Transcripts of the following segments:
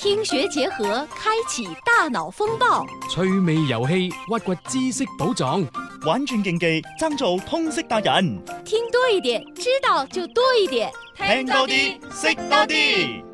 听学结合，开启大脑风暴； 趣味遊戲，挖掘知識寶藏； 玩轉競技，爭做通識達人。 聽多一點，知道就多一點。 聽多啲，識多啲。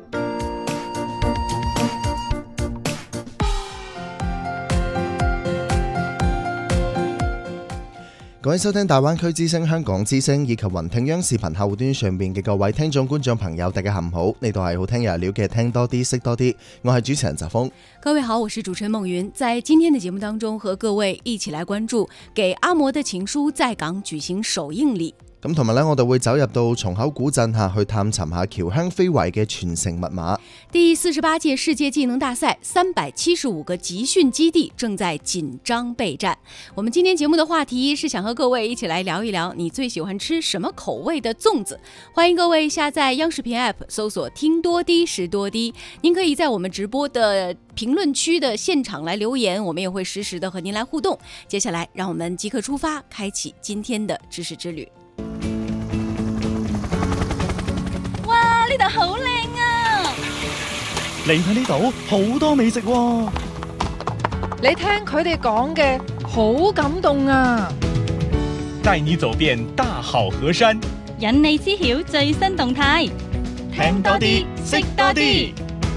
各位收聽大灣區之聲、香港之聲以及雲聽央視頻客戶端上面嘅各位聽眾觀眾朋友，大家下午好，呢度係好聽有料嘅聽多啲識多啲，我係主持人澤峰。 各位好，我是主持人孟云，在今天的節目當中和各位一起來關注給阿嬤的情書在港舉行首映禮。 咁同埋咧，我哋會走入到松口古鎮去探尋下僑鄉非遺嘅傳承密碼。 第48屆世界技能大賽375個集訓基地正在緊張備戰。我們今天節目的話題是想和各位一起來聊一聊你最喜歡吃什麼口味的粽子。歡迎各位下載央視頻 App 搜索聽多啲食多啲。您可以在我們直播的評論區的現場來留言，我們也會實時的和您來互動。接下來讓我們即刻出發，開啟今天的知識之旅。哇！呢度好靚啊！ 嚟睇呢度好多美食喎。 你聽佢哋講嘅好感動啊！ 帶你走遍大好河山， 引你知曉最新動態， 聽多啲，識多啲。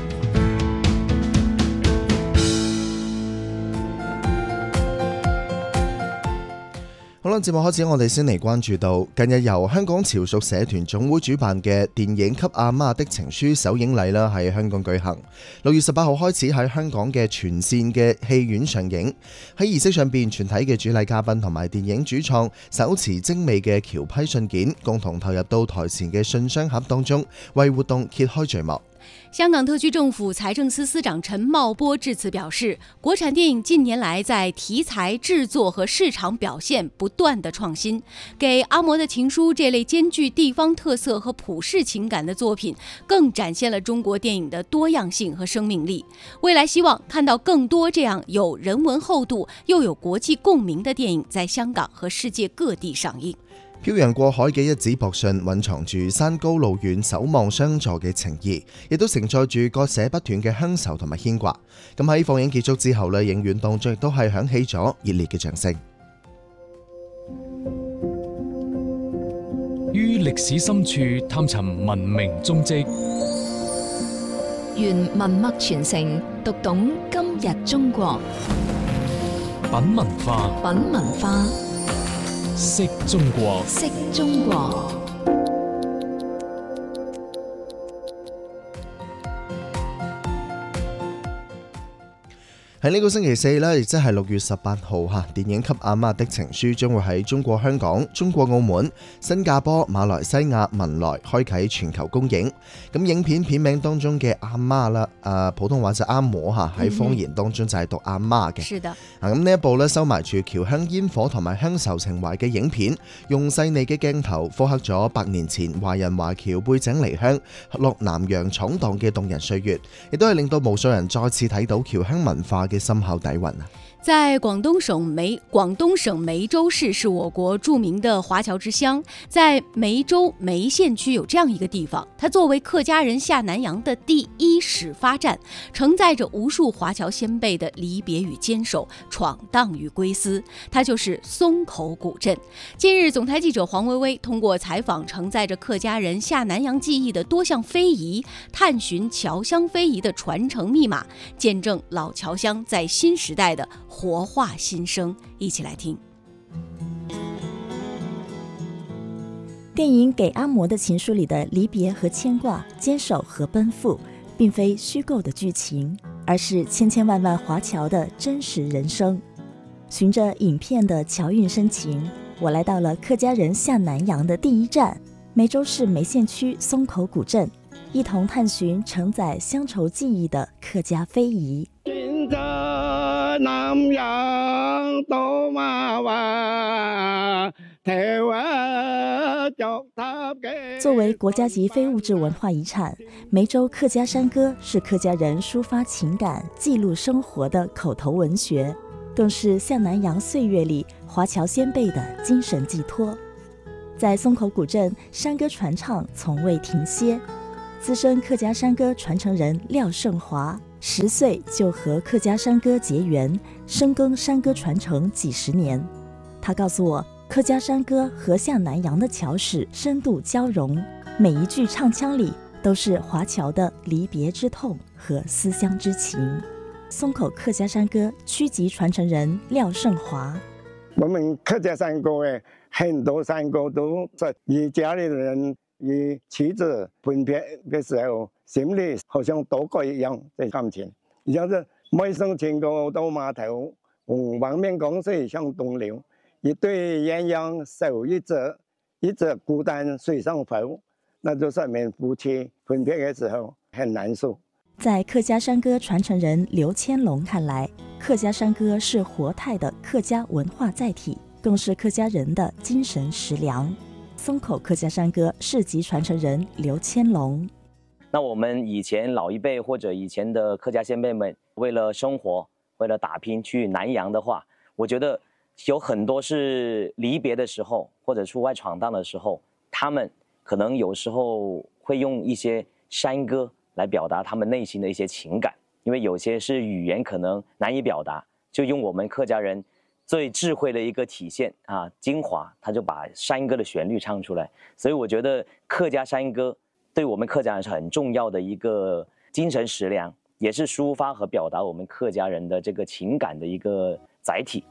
好啦，節目開始，我哋先嚟關注到近日由香港潮屬社團總會主辦嘅電影《給阿媽的情書》首映禮啦，喺香港舉行。6月18號開始喺香港嘅全線嘅戲院上映。喺儀式上邊，全體嘅主禮嘉賓同埋電影主創手持精美嘅僑批信件，共同投入到台前嘅信箱盒當中，為活動揭開序幕。 香港特區政府財政司司長陳茂波致辭表示，國產電影近年來在題材、製作和市場表現不斷的創新，給阿嬤的情書這類兼具地方特色和普世情感的作品，更展現了中國電影的多樣性和生命力。未來希望看到更多這樣有人文厚度又有國際共鳴的電影在香港和世界各地上映。 漂洋過海嘅一紙薄信，蘊藏住山高路遠守望相助嘅情誼，亦都承載住割捨不斷嘅鄉愁同埋牽掛。咁喺放映結束之後呢，影院當中亦都係響起咗熱烈嘅掌聲。 於歷史深處探尋文明蹤跡， 願文脈傳承，讀懂今日中國。 品文化， 品文化。 識中國， 識中國。 喺呢個星期四呢，亦即係6月18號電影《給阿媽的情書》將會喺中國香港、中國澳門、新加坡、馬來西亞、文萊開啟全球公映。咁影片片名當中嘅阿媽啦，普通話就阿嬤喺方言當中就係讀阿媽嘅。 是的。 咁呢一部呢，收埋住僑鄉煙火同埋鄉愁情懷嘅影片，用細膩嘅鏡頭複刻咗100年前華人華僑背井離鄉落南洋闖蕩嘅動人歲月，亦都係令到無數人再次睇到僑鄉文化嘅深厚底蘊啊！ 在廣東省梅州市是我國著名的華僑之鄉，在梅州梅縣區有這樣一個地方，它作為客家人下南洋的第一始發站，承載着無數華僑先輩的離別與堅守、闖蕩與歸思，它就是松口古鎮。近日，總台記者黃薇薇通過採訪承載着客家人下南洋記憶的多項非遺，探尋僑鄉非遺的傳承密碼，見證老僑鄉在新時代的活化新生，一起來聽。 電影《給阿嬤的情書》裡的離別和牽掛、堅守和奔赴，並非虛構的劇情，而是千千萬萬華僑的真實人生。循着影片的僑韻深情，我來到了客家人下南洋的第一站——梅州市梅縣區松口古鎮，一同探尋承載鄉愁記憶的客家非遺。 南洋多馬灣，台灣腳踏嘅。 作為國家級非物質文化遺產，梅州客家山歌是客家人抒發情感、記錄生活的口頭文學，更是下南洋歲月裡華僑先輩的精神寄託。在松口古鎮，山歌傳唱從未停歇。 资深客家山歌传承人廖胜华，10岁就和客家山歌结缘，深耕山歌传承几十年。他告诉我，客家山歌和下南洋的侨史深度交融，每一句唱腔里都是华侨的离别之痛和思乡之情。松口客家山歌区级传承人廖胜华， 我们客家山歌很多山歌都是与家里人与妻子分别的时候，心里好像多过一样的感情。像是每首情歌到码头，望面江水向东流，一对鸳鸯守一则，一则孤单水上浮，那就是我们夫妻分别的时候很难受。 在客家山歌传承人刘千龙看来，客家山歌是活态的客家文化载体，更是客家人的精神食粮。松口客家山歌市级传承人刘千龙， 那我们以前老一辈或者以前的客家先辈们，为了生活，为了打拼去南洋的话，我觉得有很多是离别的时候或者出外闯荡的时候，他们可能有时候会用一些山歌来表达他们内心的一些情感，因为有些是语言可能难以表达，就用我们客家人最智慧的一个体现啊，精华，他就把山歌的旋律唱出来。所以我觉得客家山歌对我们客家人是很重要的一个精神食粮，也是抒发和表达我们客家人的这个情感的一个载体。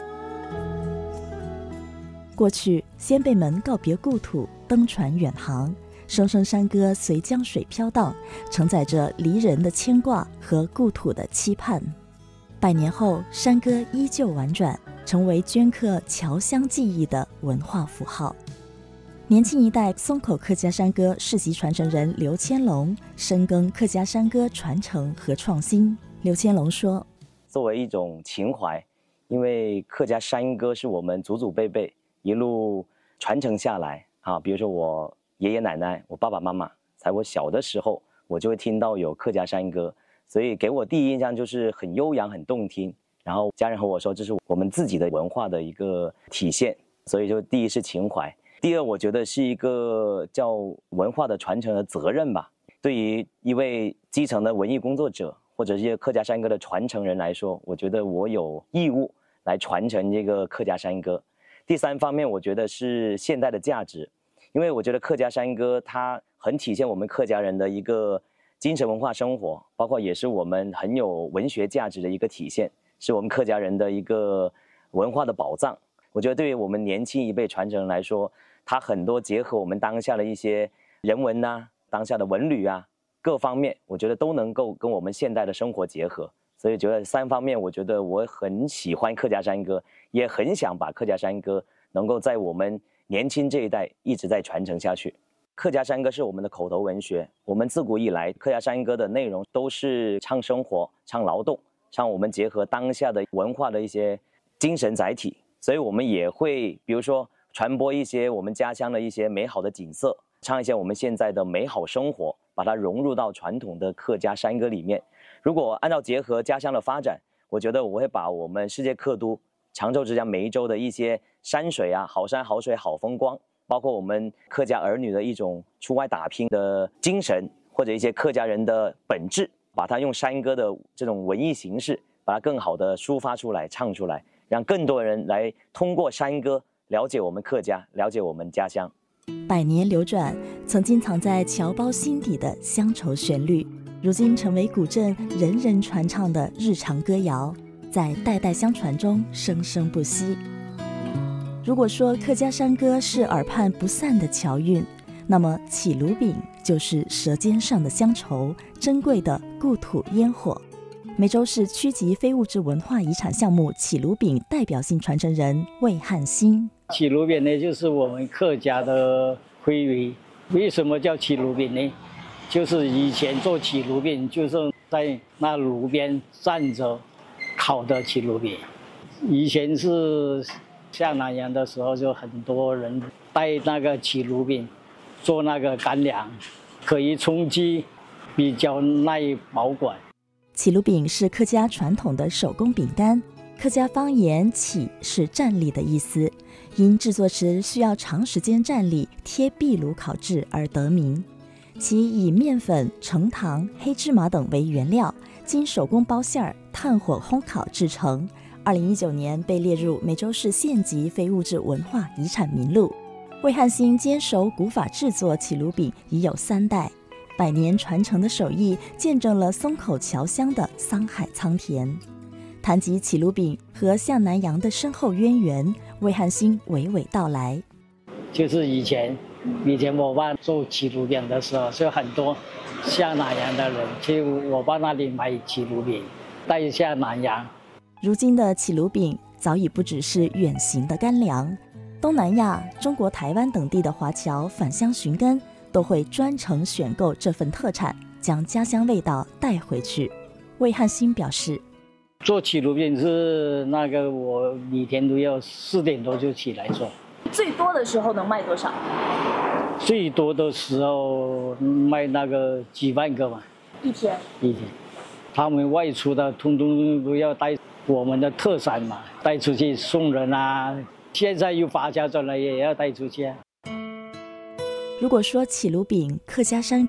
过去先辈们告别故土，登船远航，声声山歌随江水飘荡，承载着离人的牵挂和故土的期盼。100年后，山歌依旧婉转，成为镌刻侨乡记忆的文化符号。年轻一代松口客家山歌市级传承人刘千龙深耕客家山歌传承和创新。刘千龙说：“ 作为一种情怀，因为客家山歌是我们祖祖辈辈一路传承下来啊，比如说我爷爷奶奶、我爸爸妈妈，在我小的时候，我就会听到有客家山歌。”所以给我第一印象就是很悠扬、很动听。然后家人和我说，这是我们自己的文化的一个体现。所以就第一是情怀，第二我觉得是一个叫文化的传承的责任吧。对于一位基层的文艺工作者或者一些客家山歌的传承人来说，我觉得我有义务来传承这个客家山歌。第三方面，我觉得是现代的价值，因为我觉得客家山歌它很体现我们客家人的一个精神文化生活，包括也是我们很有文学价值的一个体现，是我们客家人的一个文化的宝藏。我觉得对于我们年轻一辈传承人来说，它很多结合我们当下的一些人文啊、当下的文旅啊各方面，我觉得都能够跟我们现代的生活结合。所以觉得3方面，我觉得我很喜欢客家山歌，也很想把客家山歌能够在我们年轻这一代一直在传承下去。客家山歌是我们的口头文学，我们自古以来客家山歌的内容都是唱生活、唱劳动，唱我们结合当下的文化的一些精神载体。所以我们也会比如说传播一些我们家乡的一些美好的景色，唱一些我们现在的美好生活，把它融入到传统的客家山歌里面。如果按照结合家乡的发展，我觉得我会把我们世界客都长洲、之江、梅州的一些山水啊，好山好水好风光，包括我们客家儿女的一种出外打拼的精神，或者一些客家人的本质，把它用山歌的这种文艺形式，把它更好的抒发出来、唱出来，让更多人来通过山歌了解我们客家，了解我们家乡。 100年流转，曾经藏在侨胞心底的乡愁旋律，如今成为古镇人人传唱的日常歌谣，在代代相传中生生不息。如果说客家山歌是耳畔不散的侨韵，那么起炉饼就是舌尖上的乡愁，珍贵的故土烟火。梅州市区级非物质文化遗产项目起炉饼代表性传承人魏汉兴。 起炉饼呢，就是我们客家的徽语。为什么叫起炉饼呢？就是以前做起炉饼，就是在那炉边站着烤的起炉饼。以前是下南洋的时候，就很多人带那个起炉饼做那个干粮，可以充饥，比较耐保管。 起炉饼是客家传统的手工饼干，客家方言起是站立的意思，因制作时需要长时间站立贴壁炉烤制而得名。 其以面粉、橙糖、黑芝麻等为原料，经手工包馅儿、炭火烘烤制成。2019年被列入梅州市县级非物质文化遗产名录。魏汉兴坚守古法制作起炉饼已有3代，100年传承的手艺见证了松口侨乡的桑海苍田。谈及起炉饼和下南洋的深厚渊源，魏汉兴娓娓道来。 就是以前我爸做起炉饼的时候，就很多下南洋的人去我爸那里买起炉饼，带下南洋。 如今的起炉饼早已不只是远行的干粮，东南亚、中国台湾等地的华侨返乡寻根，都会专程选购这份特产，将家乡味道带回去。魏汉兴表示， 做起炉饼是我每天都要4点多就起来做。 最多的时候能卖多少？ 最多的时候卖几万个嘛。 一天。 他们外出的通通都要带我们的特产嘛，带出去送人啊。现在又华侨转了，也要带出去啊。 如果说起炉饼、客家山